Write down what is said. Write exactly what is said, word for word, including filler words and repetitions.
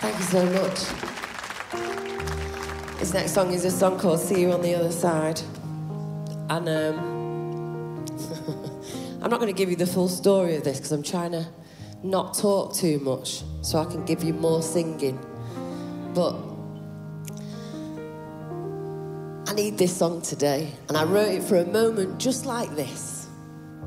Thank you so much. This next song is a song called See You on the Other Side. And um, I'm not going to give you the full story of this because I'm trying to not talk too much so I can give you more singing. But I need this song today, and I wrote it for a moment just like this.